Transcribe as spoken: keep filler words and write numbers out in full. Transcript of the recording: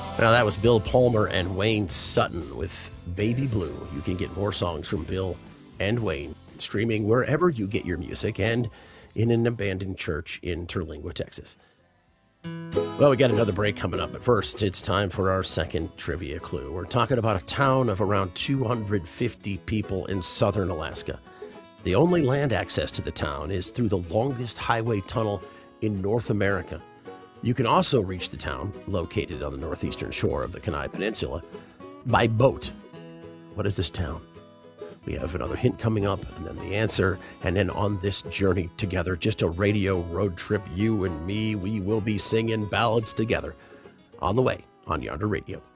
Now, that was Bill Palmer and Wayne Sutton with Baby Blue. You can get more songs from Bill and Wayne streaming wherever you get your music and in an abandoned church in Terlingua, Texas. Well, we got another break coming up, but first, it's time for our second trivia clue. We're talking about a town of around two hundred fifty people in southern Alaska. The only land access to the town is through the longest highway tunnel in North America. You can also reach the town, located on the northeastern shore of the Kenai Peninsula, by boat. What is this town? We have another hint coming up, and then the answer, and then on this journey together, just a radio road trip, you and me, we will be singing ballads together on the way on Yonder Radio.